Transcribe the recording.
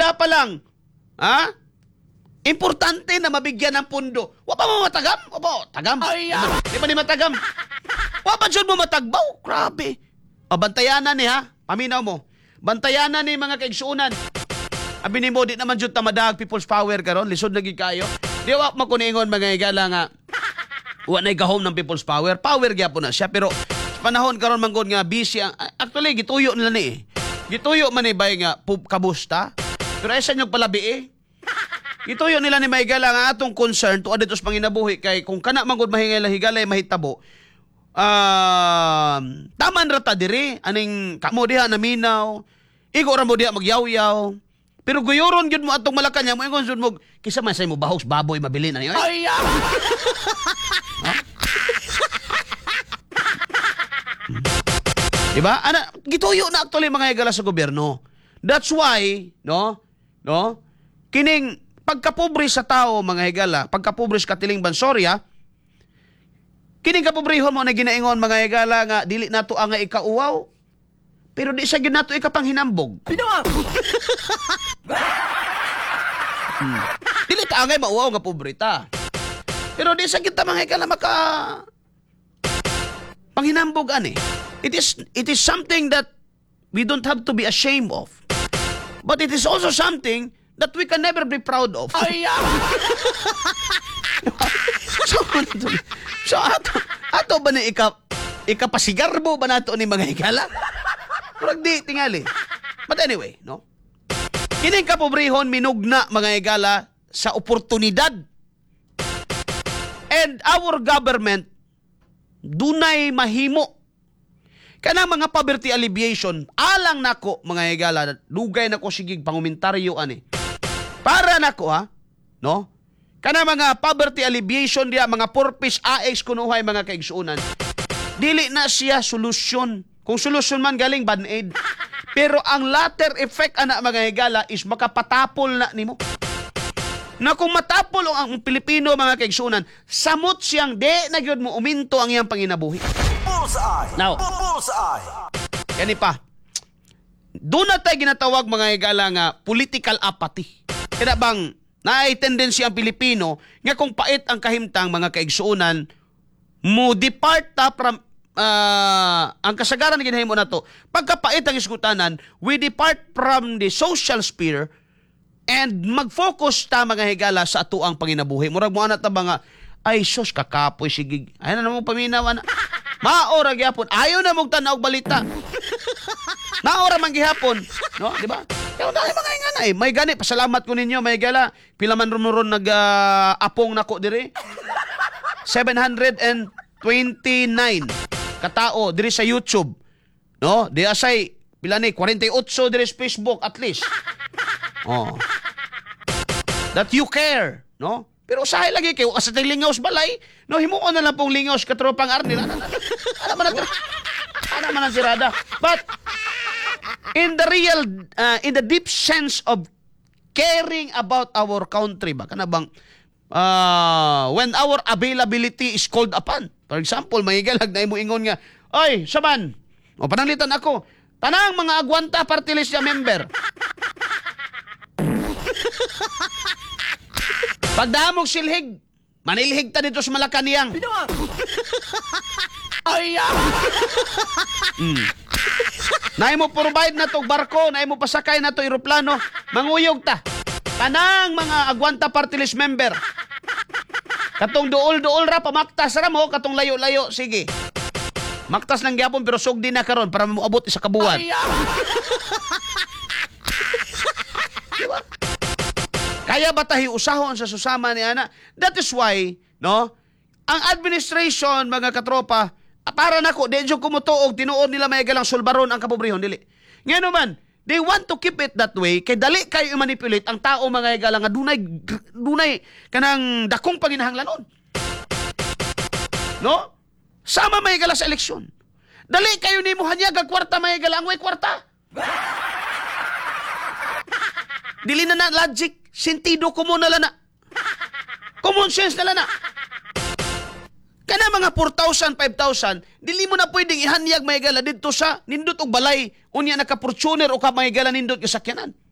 Kaya pa lang, ha? Importante na mabigyan ng pundo. Wa pa mo matagam? Opo, tagam. Ay, Di ba ni matagam? Wa pa dyan mo matagbaw? Grabe. O, bantayanan ni ha? Paminaw mo. Bantayanan ni mga kaigsuunan. Abi ni mo, di naman dyan tamadag people's power karon. Lisod na kayo. Di wa makuningon mga igala nga. Wa na igahom ng people's power. Power gyapon na siya. Pero panahon karon manggod nga busy. Actually, gituyo nila ni eh. Gituyo man ibay nga kabusta. Pero ay sa inyong palabi eh. Gituyo nila ni Maigala nga atong concern to aditos panginabuhi kay kung kana manggod mahingala higalay mahitabo. Taman rata diri aning kamo diha naminaw. Igo ra mo diha magyaw-yaw. Pero guyoron gyud mo atong Malacañang mo ingon jud mo kisa man say mo bahos baboy mabili na niyo. Ay, Diba? Ana, gituyo na actually mga higala sa gobyerno. That's why, no? Kining pagkapobre sa tao, mga higala, pagkapobre sa katiling Bansoria, kining kapobrehon mo na ginaingon, mga higala, nga dili nato ang nga ikauwaw, pero di sa gyud nato ikapanghinambog. Dili ta angay mauwaw nga pobreta. Pero di sa kita mga higala maka panghinambog ani. It is something that we don't have to be ashamed of. But it is also something that we can never be proud of. ay, So ato ba ni ikapasigarbo ba nato ni mga higala? Murag di tingali. But anyway, no? Kining kapobrehon minugna mga higala sa oportunidad. And our government dunay mahimo. Kanang mga poverty alleviation, alang nako mga higala, dugay nako sigig pangumentaryo ani. Para nako ha, no? Kanang mga poverty alleviation dia mga purpose AX kunuhay mga kaigsuunan. Dili na siya solusyon. Kung solusyon man galing band-aid. Pero ang latter effect ana mga higala is makapatapol na nimo. Na kung matapol ang Pilipino mga kaigsuunan, samot siyang de na gyud mo uminto ang iyang panginabuhi. Now, kani pa. Doon na tayo ginatawag mga higala nga political apathy. Kaya bang naay tendency ang Pilipino nga kung pait ang kahimtang mga kaigsuunan mo depart ta from ang kasagaran na ginahimo na to. Pagkapait ang iskutanan, we depart from the social sphere and mag-focus ta mga higala sa ato ang panginabuhi. Murag mo ana ta mga ay sus kakapoy sigig. Ay na mo paminaw ana. Maora gyapon. Ayaw na mong tanaw balita. Maora man gihapon, no? Di ba? Kaya dahil mga ingana may gani pasalamat ko ninyo may gala. Pila man ron apong nako diri. 729 katao diri sa YouTube. No? Di asay pila ni 48 diri sa Facebook at least. Oh. That you care, no? Pero usahay lagi kayo asa tay lingaws balay, no himuon na lang pong lingaws katropang Arnel. Ano man ang tirada. But in the deep sense of caring about our country ba kana bang when our availability is called upon. For example, may galag na imo ingon nga, "Oy, saman, o pananglitan ako, tanang mga agwanta party list ya member." Pagdamog silhig, manilhig ta dito sa Malacañang. ay, Naay mo provide na to barko, naay mo pasakay na to eroplano, manguyog ta. Tanang mga agwanta party list member. Katong duol-duol ra pamaktas ra mo, katong layo-layo, sige. Maktas lang gyapon pero sugdi na karon para moabot sa kabuwan. ay, Diba? Kaya ba tayo usahon sa susama ni ana? That is why, no? Ang administration, mga katropa, para nako, di dyan kumutuog, tinuod nila may galang sulbaron ang kapobrehon, dili. Ngayon naman, they want to keep it that way, kay dali kayo i-manipulate ang tao mga galang nga dunay kanang dakong panginahanglanon. No? Sama may galang sa eleksyon. Dali kayo ni mo hanyag ang kwarta may galang, way kwarta. Dili na na logic, sentido común na na. Common sense na na. Kana mga 4,000, 5,000, dili mo na pwedeng ihanyag may gala dito sa nindot og balay unya naka Fortuner o ka may gala nindot kasakyanan.